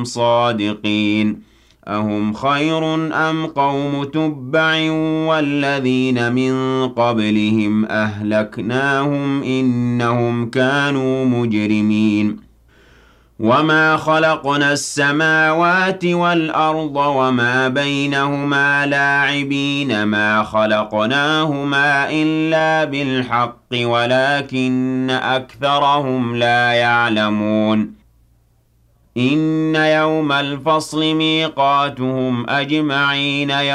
صادقين أهم خير أم قوم تبع والذين من قبلهم أهلكناهم إنهم كانوا مجرمين وما خلقنا السماوات والأرض وما بينهما لاعبين ما خلقناهما إلا بالحق ولكن أكثرهم لا يعلمون إن يوم الفصل ميقاتهم أجمعين